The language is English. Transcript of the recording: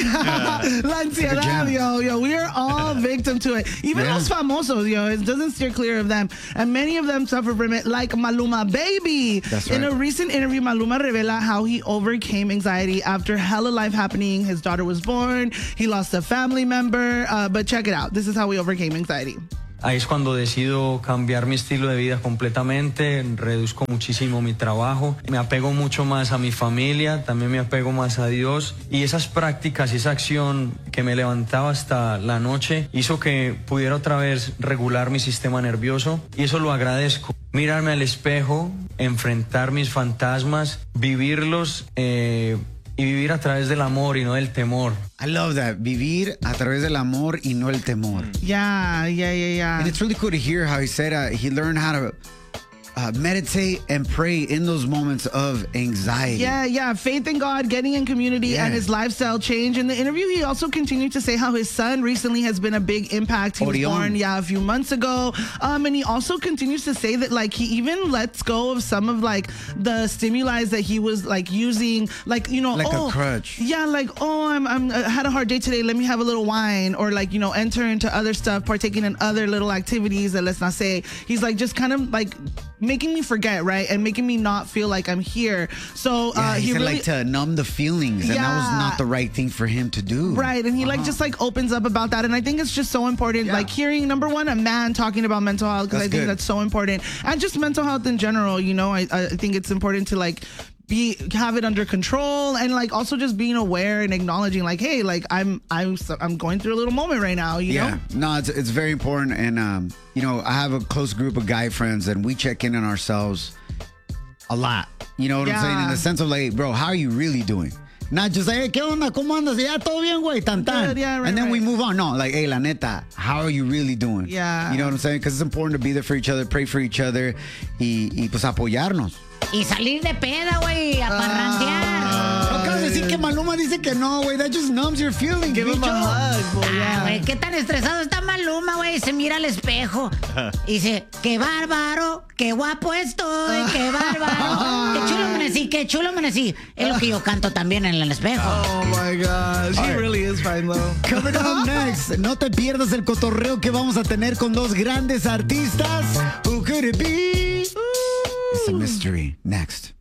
La ansiedad, yo. We are all victim to it. Even los famosos, it doesn't steer clear of them. And many of them suffer from it, like Maluma Baby. That's right. In a recent interview, Maluma revela how he overcame anxiety after hella life happening. His daughter was born. He lost a family member. But check it out. This is how he overcame anxiety. Ahí es cuando decido cambiar mi estilo de vida completamente, reduzco muchísimo mi trabajo, me apego mucho más a mi familia, también me apego más a Dios y esas prácticas y esa acción que me levantaba hasta la noche hizo que pudiera otra vez regular mi sistema nervioso y eso lo agradezco. Mirarme al espejo, enfrentar mis fantasmas, vivirlos y vivir a través del amor y no del temor. I love that. Vivir a través del amor y no el temor. Yeah. And it's really cool to hear how he said he learned how to meditate and pray in those moments of anxiety. Yeah. Faith in God, getting in community, and his lifestyle change. In the interview, he also continued to say how his son recently has been a big impact. He was born, a few months ago. And he also continues to say that, like, he even lets go of some of, like, the stimuli that he was, like, using, like, like a crutch. Yeah, like, I had a hard day today. Let me have a little wine, or, like, enter into other stuff, partaking in other little activities that, let's not say, he's like just kind of like making me forget, right? And making me not feel like I'm here. So he said, like, to numb the feelings, and that was not the right thing for him to do. Right, and he just opens up about that, and I think it's just so important, like hearing, number one, a man talking about mental health, because I think that's so important, and just mental health in general. I think it's important to have it under control, and like also just being aware and acknowledging, like, hey, like I'm going through a little moment right now. You know? No, it's very important, and I have a close group of guy friends, and we check in on ourselves a lot. You know what I'm saying? In the sense of, like, bro, how are you really doing? Not just like, hey, ¿qué onda? ¿Cómo andas? Ya, todo bien, güey, tan. And then we move on. No, like, hey, la neta, how are you really doing? Yeah. You know what I'm saying? Because it's important to be there for each other, pray for each other, y pues apoyarnos. Y salir de peda, güey, a parrandear. No acabas de decir que Maluma dice que no, güey. That just numbs your feelings. Give him a hug, boy. Güey, qué tan estresado está Maluma, güey. Se mira al espejo y dice, qué bárbaro, qué guapo estoy, qué bárbaro. Qué chulo amanecí. Es lo que yo canto también en el espejo. Oh, my gosh. He really is fine, though. Coming up next, no te pierdas el cotorreo que vamos a tener con dos grandes artistas. Who could it be? It's a mystery. Next.